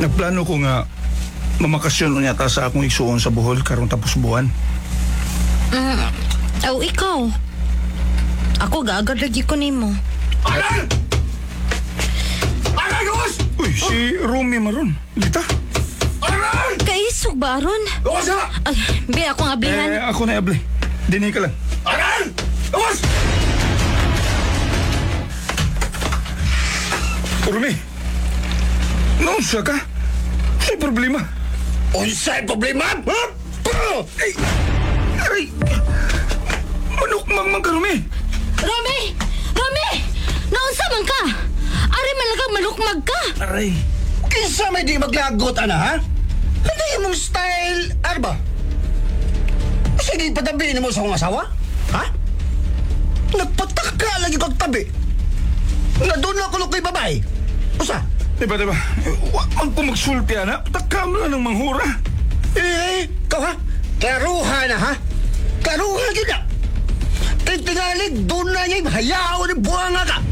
Nagplano ko nga mamakasyon unya ta sa akong igsuon sa Bohol karong tapos buwan. Aw, ikaw. Ako gaagad lagi ko nimo. Aral! Aral, Gus! Uy, si Rumi maron. Lita? Aral! Kaisog ba, Aron? Gus na! Ay, be, ako nga ablihan. Ako na able. Dini ka lang. Aral! Gus! Rumi, naunsa ka? Sa'y problema. Unsay problema? Ha? Ay! Ay! Manukmang ka, Rumi! Romy! Romy! Naunsa man ka? Ari man lang malukmag ka. Aray! Kinsa may di maglagot, ana, ha? Hindi mong style, arba? Sige, patabihin mo sa akong asawa? Ha? Nagpataka lagi kong tabi. Na doon na ako kay babae. Usa? Diba? Wag ko magsulti, ana. Takam lang ng manghura. Ikaw ha? Klaruhan na ha? Klaruhan ka na! Tingalig, doon na niya, hayaan ni buwanga ka!